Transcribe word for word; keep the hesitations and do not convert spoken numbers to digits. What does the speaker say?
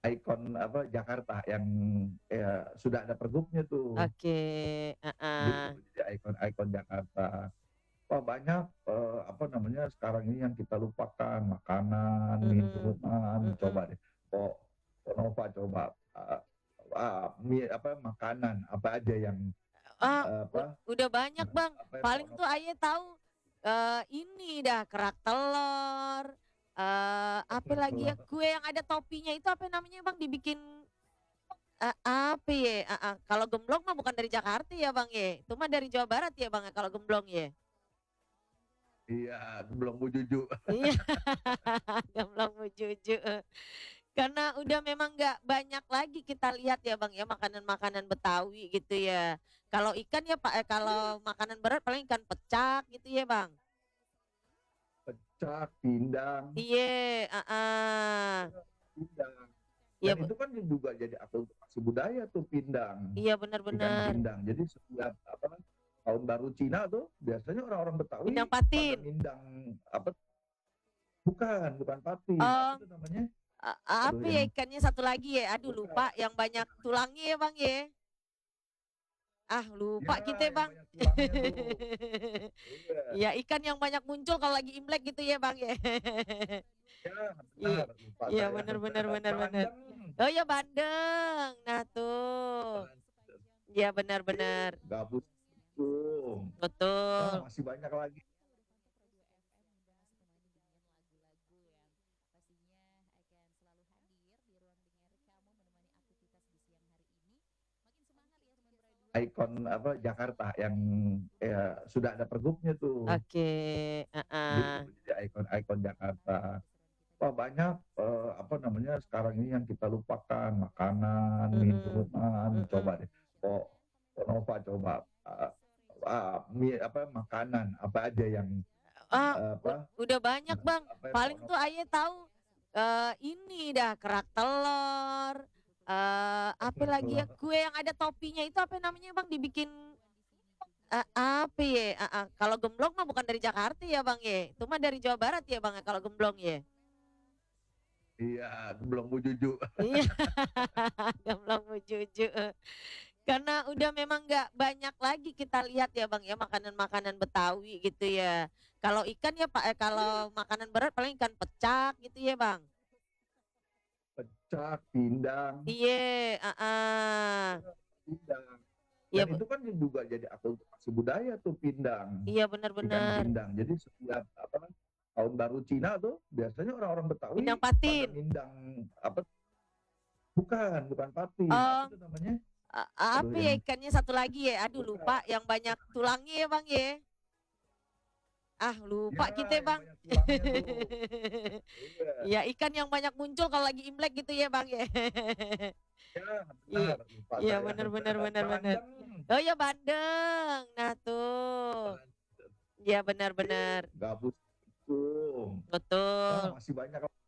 ikon apa, Jakarta yang ya sudah ada pergubnya tuh. Oke, Gitu, heeh. jadi ikon-ikon Jakarta. Wah banyak, eee, apa namanya, sekarang ini yang kita lupakan, makanan, Mhm, minuman, mhm. coba deh, kok kok Nova coba, eee, ah, mie apa, makanan apa aja yang, Ah, eee, ud apa, udah banyak Bang, apa yang kok paling Nov tuh aye tahu, eee, ini dah kerak telor, eee, Kerak apalagi ya, telor. kue yang ada topinya itu apa namanya Bang, dibikin, eee, apa ye, heeh, kalau gemblong mah bukan dari Jakarta ya Bang ye, itu mah dari Jawa Barat ya Bang ya kalau gemblong ye? Iya, gemblong Bu Juju. Iya, gemblong Bu Juju, karena udah memang nggak banyak lagi kita lihat ya Bang ya, makanan-makanan Betawi gitu ya. Kalau ikan ya pa eee, kalau makanan berat paling ikan pecak gitu ya Bang? Pecak, pindang. Iye, heeh. Pindang. Dan Iya be itu kan juga jadi akulturasi budaya tuh pindang, Iya bener ikan bener. pindang. Jadi setiap apa, tahun baru Cina tuh biasanya orang-orang Pindang Betawi pada patin? ngundang apa bukan, bukan patin, apa Oh, tuh namanya, a aduh apa ya yang ikannya satu lagi ya, aduh bukan, lupa yang apa banyak namanya tulangnya ya Bang ye? Ah lupa Ya, kita yang Bang. banyak tulangnya tuh. Iya. Iya ikan yang banyak muncul kalau lagi Imlek gitu ya Bang ya? Ya Iya benar, lupa iya saya. bener bener bener bener. Bandeng. Oh ya bandeng, nah tuh. Bandeng. Iya bener Ih, bener. gabus pucung. Ah, Betul. masih banyak lagi. Ikon apa, Jakarta yang ya sudah ada pergubnya tuh. Oke, Gitu, heeh. jadi ikon-ikon Jakarta. Wah banyak, eee, apa namanya, sekarang ini yang kita lupakan, makanan, Mhm, minuman, mhm. coba deh, kok kok Nova coba, eee, ah, mie apa, makanan apa aja yang, Ah, eee, ud apa, udah banyak Bang, apa yang kok paling Nov tuh aye tahu, eee, ini dah kerak telor, eee, Kerak apalagi ya, telor. kue yang ada topinya itu apa namanya Bang, dibikin, eee, apa ye, heeh, kalau gemblong mah bukan dari Jakarta ya Bang ye, itu mah dari Jawa Barat ya Bang ya kalau gemblong ye? Iya, gemblong Bu Juju. Iya, gemblong Bu Juju, karena udah memang nggak banyak lagi kita lihat ya Bang ya, makanan-makanan Betawi gitu ya. Kalau ikan ya pa eee, kalau makanan berat paling ikan pecak gitu ya Bang? Pecak, pindang. Iye, heeh. Pindang. Iya Dan be itu kan juga jadi akulturasi budaya tuh pindang, Iya bener ikan bener. pindang. Jadi setiap apa, tahun baru Cina tuh biasanya orang-orang Pindang Betawi pada patin? ngundang apa bukan, bukan patin, apa Oh, tuh namanya, e aduh apa ya yang ikannya satu lagi ya, aduh bukan, lupa yang apa banyak namanya tulangnya ya Bang ye? Ah lupa kita Ya, yang Bang. banyak tulangnya tuh. Iya. Iya ikan yang banyak muncul kalau lagi Imlek gitu ya Bang ya? Ya Iya benar, lupa iya saya. bener bener bener bener. Bandeng. Oh ya bandeng, nah tuh. Bandeng. Iya bener Ih, bener. gabus pucung. Ah, Betul. masih banyak